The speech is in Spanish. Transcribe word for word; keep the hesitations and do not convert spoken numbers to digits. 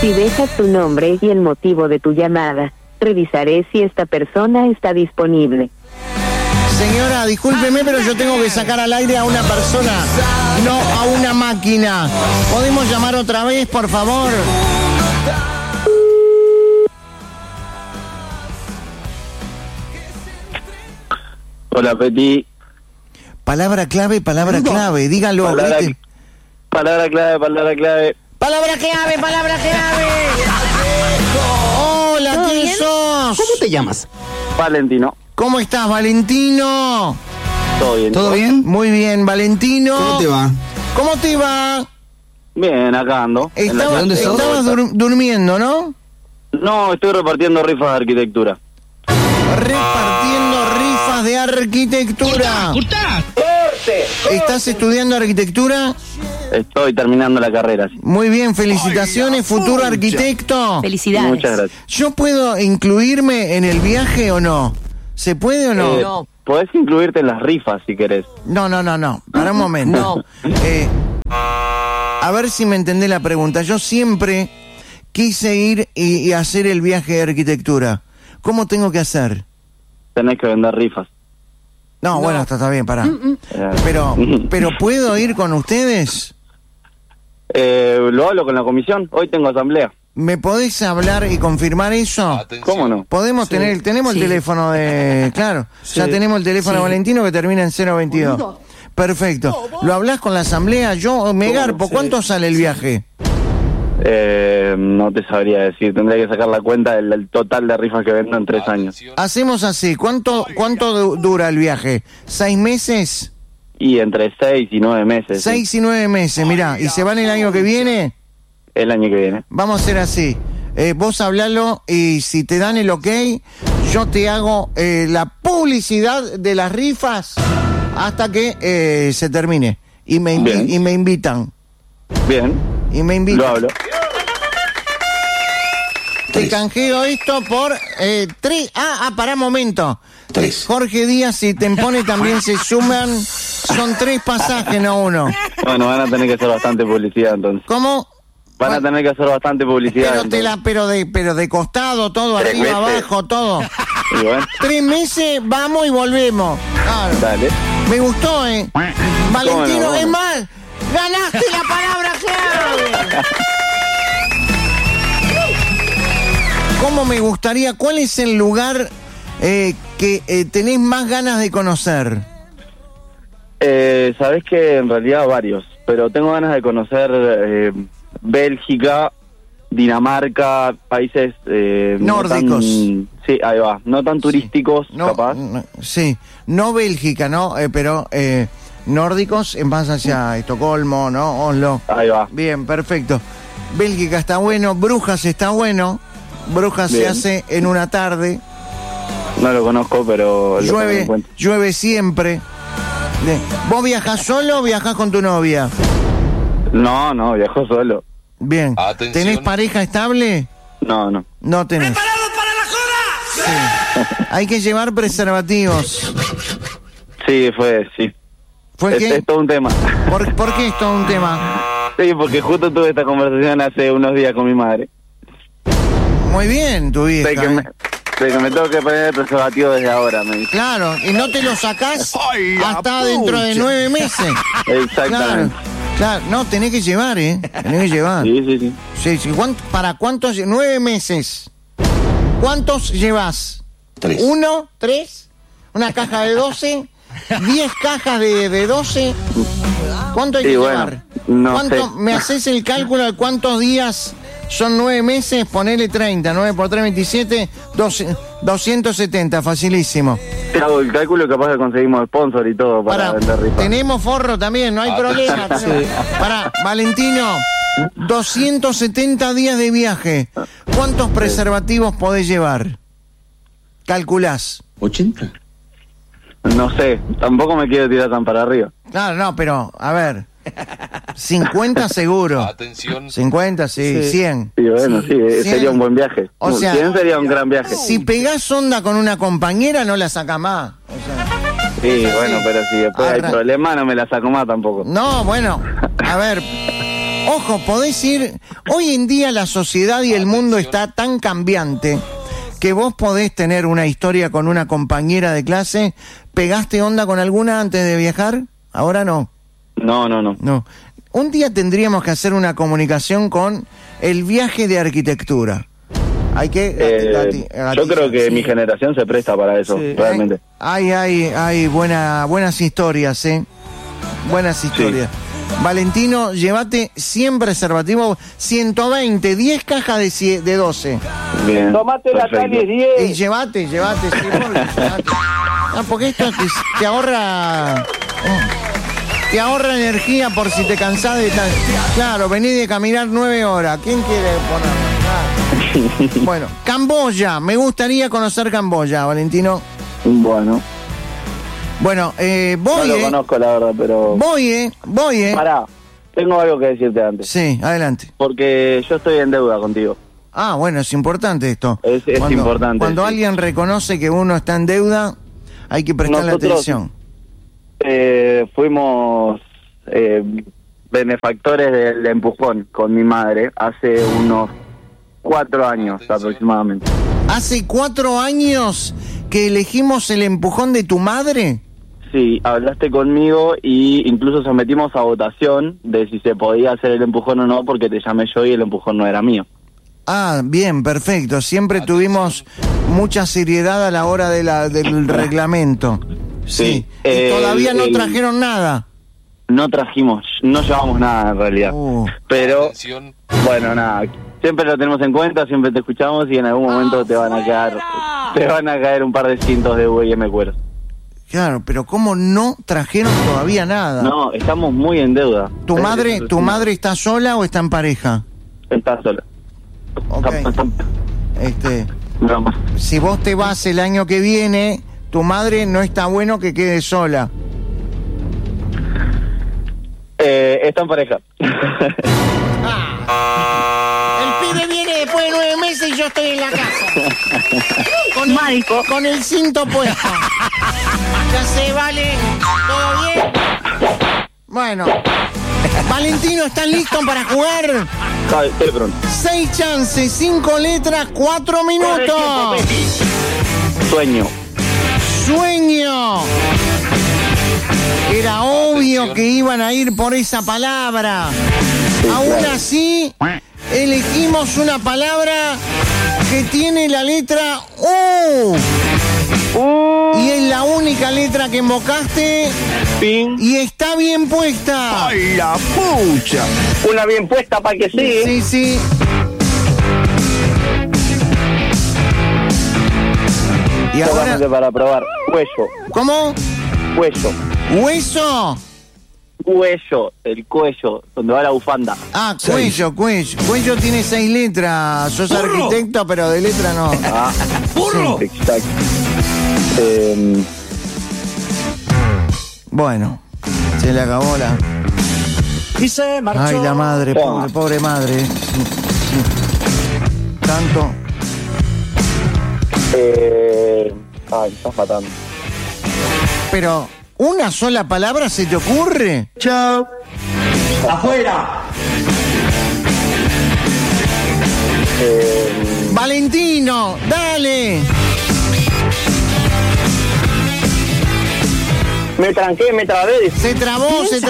Si dejas tu nombre y el motivo de tu llamada, revisaré si esta persona está disponible. Señora, discúlpeme, pero yo tengo que sacar al aire a una persona, no a una máquina. ¿Podemos llamar otra vez, por favor? Hola, Peti. Palabra clave, palabra clave, dígalo. Palabra, ¿viste? palabra clave, palabra clave. Palabra clave, palabra clave. Hola, ¿quién sos? ¿Cómo te llamas? Valentino. ¿Cómo estás, Valentino? Todo bien. ¿Todo bien? Muy bien, Valentino. ¿Cómo te va? ¿Cómo te va? Bien, acá ando. En la- Estaba- ¿Dónde sos? estabas dur- durmiendo, ¿no? No, estoy repartiendo rifas de arquitectura. Repartiendo rifas de arquitectura. ¿Estás estudiando arquitectura? Estoy terminando la carrera, sí. Muy bien, felicitaciones, futuro arquitecto. Felicidades. Muchas gracias. ¿Yo puedo incluirme en el viaje o no? ¿Se puede o no? Eh, No. Podés incluirte en las rifas si querés. No, no, no, no. Para un momento. Eh, a ver si me entendés la pregunta. Yo siempre quise ir y, y hacer el viaje de arquitectura. ¿Cómo tengo que hacer? Tenés que vender rifas. No, bueno, está, está bien, pará. Eh, Pero, pero ¿puedo ir con ustedes? eh, lo hablo con la comisión. Hoy tengo asamblea. ¿Me podés hablar y confirmar eso? ¿Cómo no? Podemos tener, tenemos Sí. el teléfono de, claro, ya tenemos el teléfono de Valentino que termina en cero veintidós. Perfecto. ¿Lo hablás con la asamblea? Yo me garpo. ¿Cuánto sale el viaje? Eh, no te sabría decir. Tendría que sacar la cuenta del, del total de rifas que vendo en tres años. Hacemos así. ¿Cuánto, cuánto du- dura el viaje? ¿Seis meses? Y entre seis y nueve meses. sí. Seis y nueve meses, mirá. ¿Y se van el año que viene? El año que viene. Vamos a hacer así. Eh, vos hablalo y si te dan el ok, yo te hago eh, la publicidad de las rifas hasta que eh, se termine. Y me, invi- Bien. y me invitan. Bien. Y me invitan. Lo hablo. Te canjeo esto por eh, tres. Ah, ah, pará un momento. Tres. Jorge Díaz y Tempone también se suman. Son tres pasajes, no uno. Bueno, van a tener que hacer bastante publicidad entonces. ¿Cómo? Van a tener que hacer bastante publicidad. Pero, te la, pero, de, pero de costado, todo, Tres arriba, meses. abajo, todo. Y bueno, Tres meses, vamos y volvemos. Claro. dale. Me gustó, ¿eh? Valentino, no? es más, ganaste la palabra clave. ¿Cómo me gustaría? ¿Cuál es el lugar eh, que eh, tenés más ganas de conocer? Eh, Sabés que en realidad varios, pero tengo ganas de conocer eh, Bélgica, Dinamarca, países eh, no Nórdicos. tan- sí, ahí va, no tan turísticos, No, capaz. no, sí, no Bélgica, ¿no? Eh, pero eh, nórdicos, en más hacia Estocolmo, ¿no? Oslo. Ahí va. Bien, perfecto. Bélgica está bueno, Brujas está bueno. Brujas se Bien. hace en una tarde. No lo conozco, pero lo tengo en Llueve, cuenta. llueve siempre. Bien. ¿Vos viajás solo o viajás con tu novia? No, no, viajó solo. Bien. Atención. ¿Tenés pareja estable? No, no. No tenés. Sí. Hay que llevar preservativos. Sí, fue, sí. ¿Fue Es, qué? es todo un tema. ¿Por, ¿Por qué es todo un tema? Sí, porque justo tuve esta conversación hace unos días con mi madre. Muy bien, tu vieja. De que, ¿eh? me, de que me tengo que poner el preservativo desde ahora, me dice. Claro, y no te lo sacás Ay, la hasta dentro de pucha. nueve meses. Claro, Exactamente. claro. No, tenés que llevar, ¿eh? Tenés que llevar. Sí, sí, sí. Sí, sí. ¿Cuánt- ¿Para cuántos? Nueve meses. ¿Cuántos llevas? Tres. ¿Uno? ¿Tres? ¿Una caja de doce? ¿Diez cajas de, de doce? ¿Cuánto hay Sí, que bueno, llevar? no ¿Cuánto, sé. ¿Me haces el cálculo de cuántos días son nueve meses? Ponele treinta. nueve por tres, veintisiete. doce, doscientos setenta. Facilísimo. Te hago el cálculo, capaz que conseguimos sponsor y todo para Pará, vender rifas. tenemos forro también, no hay problema. Pará, Valentino, doscientos setenta días de viaje. ¿Cuántos preservativos podés llevar? Calculás. ¿ochenta? No sé, tampoco me quiero tirar tan para arriba. Claro, no, pero, a ver, cincuenta seguro. Atención. cincuenta, sí, cien. Sí, bueno, sí, eh, cien. sería un buen viaje. O sea, cien sería un gran viaje. Si pegás onda con una compañera, no la saca más. O sea, Sí, bueno, sí. pero si después Arra- hay problema, no me la saco más tampoco. no, bueno, a ver, Ojo, podés ir... Hoy en día la sociedad y el mundo está tan cambiante que vos podés tener una historia con una compañera de clase. ¿Pegaste onda con alguna antes de viajar? Ahora no. No, no, no. No. Un día tendríamos que hacer una comunicación con el viaje de arquitectura. Hay que... Eh, gati, gati, yo creo que sí. mi generación se presta para eso, Sí. realmente. Hay, hay, hay buena, buenas historias, ¿eh? Buenas historias. Sí. Valentino, llévate cien preservativos, ciento veinte, diez cajas de, cien, de doce. Bien. Tomate la calle diez. Y llévate, llévate, sí, por, llévate. Ah, porque esto te, te ahorra... Te ahorra energía por si te cansás de estar... Claro, venís de caminar nueve horas. ¿Quién quiere poner? Ah. Bueno, Camboya. Me gustaría conocer Camboya, Valentino. Bueno. Bueno, eh, voy, No lo eh. conozco, la verdad, pero... Voy, eh. Voy, eh. Pará, tengo algo que decirte antes. Sí, adelante. Porque yo estoy en deuda contigo. Ah, bueno, es importante esto. Es, es cuando, importante. Cuando sí. alguien reconoce que uno está en deuda, hay que prestarle Nosotros, atención. Eh, fuimos eh, benefactores del empujón con mi madre hace unos cuatro años aproximadamente. ¿Hace cuatro años que elegimos el empujón de tu madre? Sí, hablaste conmigo y incluso sometimos a votación de si se podía hacer el empujón o no, porque te llamé yo y el empujón no era mío. Ah, bien, perfecto. Siempre tuvimos mucha seriedad a la hora de la, del reglamento. Sí. Sí. Y Eh, todavía no el- trajeron nada. No trajimos, no llevamos nada en realidad. Uh. Pero, Atención. bueno, nada, siempre lo tenemos en cuenta, siempre te escuchamos y en algún momento te van a caer, te van a caer un par de cintos de U I M cuero. Claro, pero ¿cómo no trajeron todavía nada? No, estamos muy en deuda. ¿Tu Es- madre, es- tu madre está sola o está en pareja? Está sola. Ok. Está- está- Este, no más. si vos te vas el año que viene, tu madre no está bueno que quede sola. Eh, está en pareja. El pibe viene después de nueve meses y yo estoy en la casa. Con el, Marco. con el cinto puesto. Ya se vale. ¿Todo bien? Bueno. Valentino, ¿estás listo para jugar? Está- estoy pronto. Seis chances, cinco letras, cuatro minutos. Sueño. Sueño. Era obvio que iban a ir por esa palabra. Aún claro. así, elegimos una palabra que tiene la letra U. Y es la única letra que invocaste Pin. y está bien puesta. ¡Ay, la pucha! Una bien puesta para que sí. Sí, sí. Y ahora, Solamente para probar. Cuello. ¿cómo? Cuello. Hueso. Cuello. El cuello. Donde va la bufanda. Ah, cuello, cuello. Cuello tiene seis letras. Sos arquitecto, pero de letra no. Ah, exacto. Eh, Bueno, se le acabó la... Y se marchó. Ay, la madre, Toma. pobre, pobre madre. Sí, sí. Tanto... eh, ay, me estás matando. Pero, ¿una sola palabra se te ocurre? Chao. Afuera. Eh, Valentino, dale. Me tranqué, me trabé. Se trabó, se trabó.